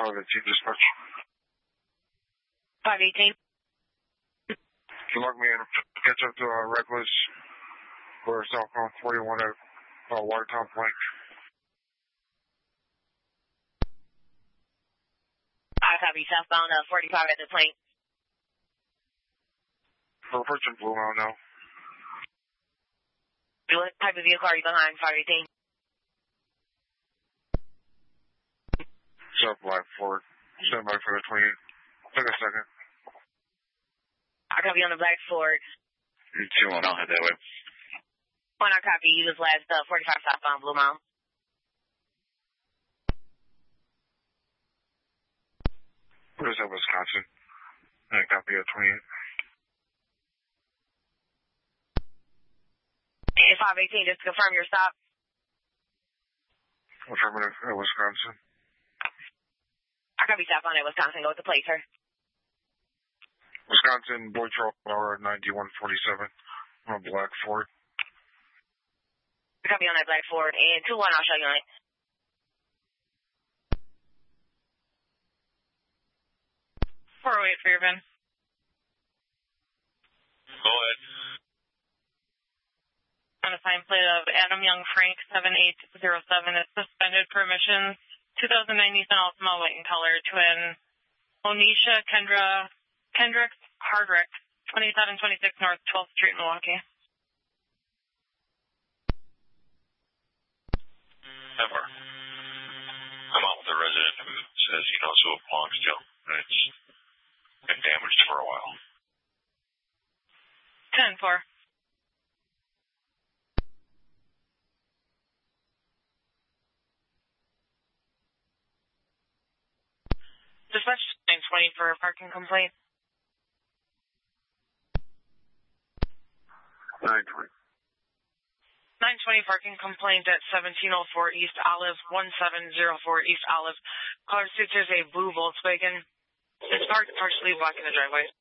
518 dispatch. 518. Can you log me in? Catch up to Reckless for Southbound 41 at Watertown Plank. I copy southbound 45 at the Plank. For approaching Blue Mountain now. What type of vehicle are you behind, 518? South Black Ford. Stand by for the 28. Take a second. I copy on the Black Ford. 2-1, I'll head that way. When I copy, you was last 45 southbound Blue Mountain. What is that, Wisconsin? And copy at 28. And 518, just to confirm your stop. Affirmative at Wisconsin. I copy southbound at Wisconsin. Go with the plate, sir. Wisconsin, Boyd Charles, hour 9147 on Black Ford. I copy on that Black Ford. And 2-1, I'll show you on it. Wait for your VIN. Go ahead. Unassigned plate of Adam Young Frank 7807 is suspended for emissions. 2009 Nissan Altima white in color to an Onisha Kendricks Hardrick 2726 North 12th Street, Milwaukee. Ever. I'm out with a resident who says he knows who it belongs to, and it's been damaged for a while. 10-4. Dispatch 920 for a parking complaint. 920. 920 parking complaint at 1704 East Olive, 1704 East Olive. Caller suits is a blue Volkswagen. It's parked partially blocking the driveway.